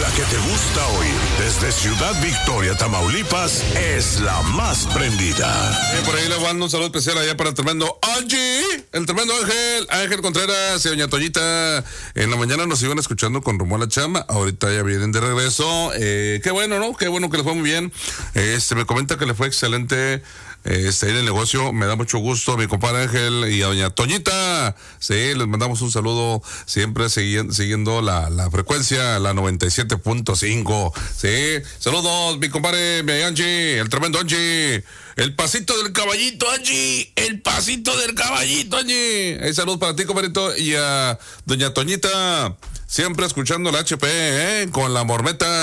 que te gusta oír desde Ciudad Victoria, Tamaulipas, es la más prendida. Por ahí le mando un saludo especial allá para el tremendo Angie, el tremendo Ángel Contreras y doña Toñita. En la mañana nos iban escuchando con rumbo a la chamba, ahorita ya vienen de regreso. Qué bueno, ¿no? Qué bueno que les fue muy bien. Me comenta que le fue excelente ahí en el negocio. Me da mucho gusto a mi compadre Ángel y a doña Toñita. Sí, les mandamos un saludo siempre siguiendo la frecuencia, la 97.5. Sí, saludos mi compadre, mi Angie, el tremendo Angie. El pasito del caballito, Angie. El pasito del caballito, Angie. Saludos para ti, compadrito, y a doña Toñita. Siempre escuchando la HP, con la mormeta.